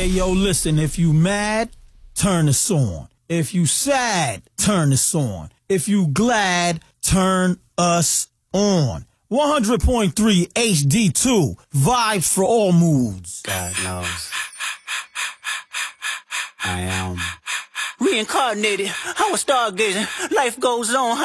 Hey, yo, listen, if you mad, turn this on. If you sad, turn this on. If you glad, turn us on. 100.3 HD2, vibes for all moods. God knows. I am reincarnated. I was stargazing. Life goes on.